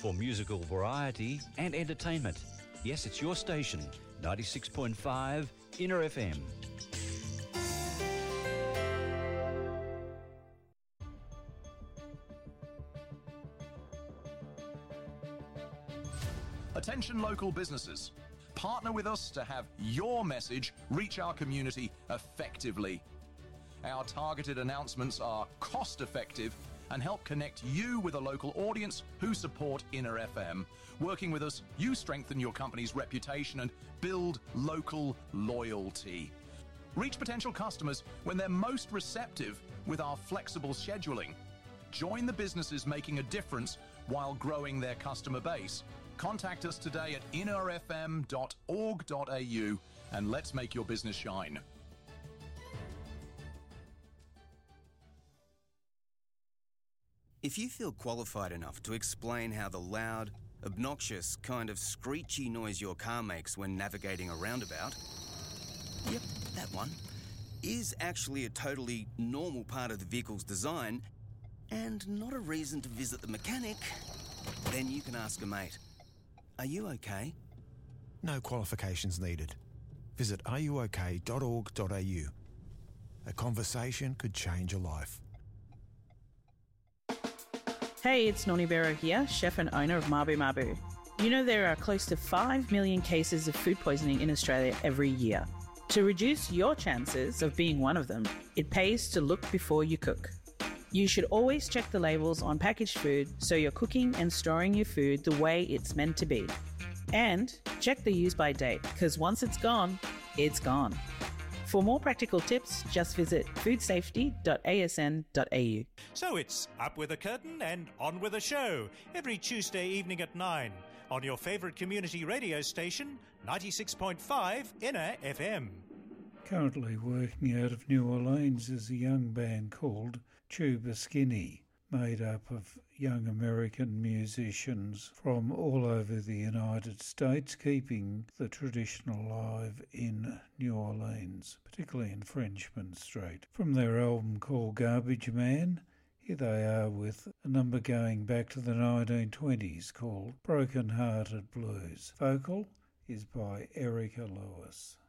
for musical variety and entertainment. Yes, it's your station, 96.5 Inner FM. Attention local businesses. Partner with us to have your message reach our community effectively. Our targeted announcements are cost-effective and help connect you with a local audience who support Inner FM. Working with us, you strengthen your company's reputation and build local loyalty. Reach potential customers when they're most receptive with our flexible scheduling. Join the businesses making a difference while growing their customer base. Contact us today at innerfm.org.au and let's make your business shine. If you feel qualified enough to explain how the loud, obnoxious, kind of screechy noise your car makes when navigating a roundabout, yep, that one, is actually a totally normal part of the vehicle's design and not a reason to visit the mechanic, then you can ask a mate. Are you okay? No qualifications needed. Visit areyouok.org.au. A conversation could change a life. Hey, it's Noni Bero here, chef and owner of Mabu Mabu. You know there are close to 5 million cases of food poisoning in Australia every year. To reduce your chances of being one of them, it pays to look before you cook. You should always check the labels on packaged food so you're cooking and storing your food the way it's meant to be. And check the use by date, because once it's gone, it's gone. For more practical tips, just visit foodsafety.asn.au. So it's up with a curtain and on with a show every Tuesday evening at 9 on your favourite community radio station, 96.5 Inner FM. Currently working out of New Orleans is a young band called Tuba Skinny, made up of young American musicians from all over the United States, keeping the tradition alive in New Orleans, particularly in Frenchman Street. From their album called Garbage Man, here they are with a number going back to the 1920s called Broken Hearted Blues. Vocal is by Erica Lewis.